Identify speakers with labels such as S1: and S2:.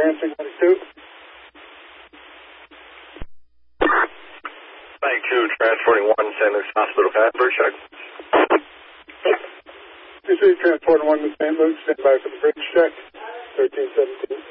S1: answering 92.
S2: 92, transporting 1, St. Luke's Hospital, Pattenberg, check.
S1: This is transporting 1 to St. Luke's, stand by for the bridge check, 1317.